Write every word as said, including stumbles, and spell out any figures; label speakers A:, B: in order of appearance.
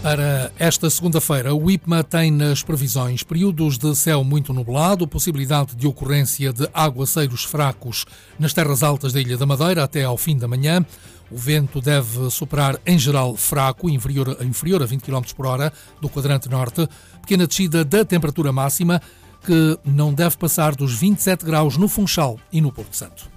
A: Para esta segunda-feira, o IPMA tem nas previsões períodos de céu muito nublado, possibilidade de ocorrência de aguaceiros fracos nas terras altas da Ilha da Madeira até ao fim da manhã. O vento deve superar, em geral, fraco, inferior, inferior a vinte quilómetros por hora do quadrante norte. Pequena descida da temperatura máxima, que não deve passar dos vinte e sete graus no Funchal e no Porto Santo.